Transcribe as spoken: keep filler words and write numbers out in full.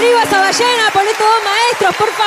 Arriba esa ballena, poné todos maestros, por favor.